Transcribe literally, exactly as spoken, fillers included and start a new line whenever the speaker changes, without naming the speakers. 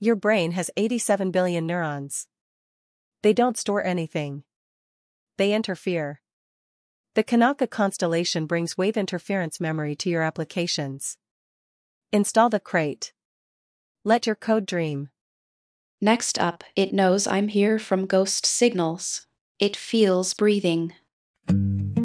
Your brain has eighty-seven billion neurons. They don't store anything. They interfere. The Kanaka constellation brings wave interference memory to your applications. Install the crate. Let your code dream.
Next up, it knows I'm here from Ghost Signals. It feels breathing.